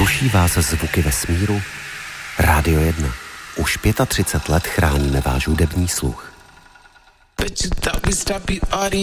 Ruší vás zvuky vesmíru? Rádio 1. Už 35 let chráníme váš hudební sluch. But you thought we stop you audio.